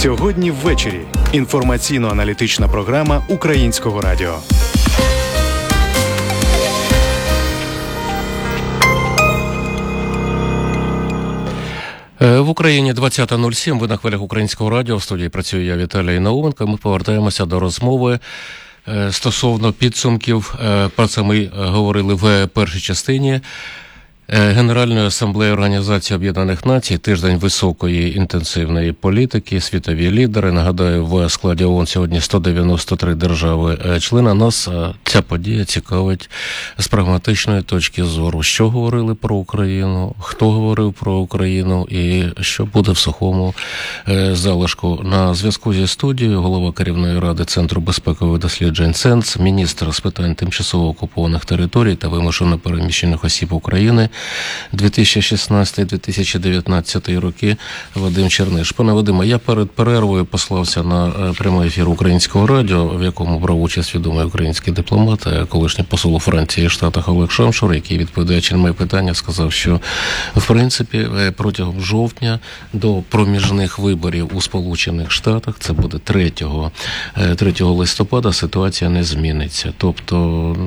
Сьогодні ввечері. Інформаційно-аналітична програма Українського радіо. В Україні 20.07, ви на хвилях Українського радіо, в студії працюю я, Віталій Науменко. Ми повертаємося до розмови стосовно підсумків. Про це ми говорили в першій частині. Генеральної асамблеї Організації Об'єднаних Націй, тиждень високої інтенсивної політики, світові лідери. Нагадаю, в складі ООН сьогодні 193 держави-члена. Нас ця подія цікавить з прагматичної точки зору. Що говорили про Україну, хто говорив про Україну і що буде в сухому залишку. На зв'язку зі студією голова керівної ради Центру безпекових досліджень ЦЕНЦ, міністр з питань тимчасово окупованих територій та вимушено переміщених осіб України 2016-2019 роки Вадим Черниш. Пане Вадиме, я перед перервою послався на прямий ефір Українського радіо, в якому брав участь відомий український дипломат, колишній посол у Франції і Штатах Олег Шамшур, який, відповідаючи на моє питання, сказав, що в принципі протягом жовтня до проміжних виборів у Сполучених Штатах, це буде 3 листопада, ситуація не зміниться. Тобто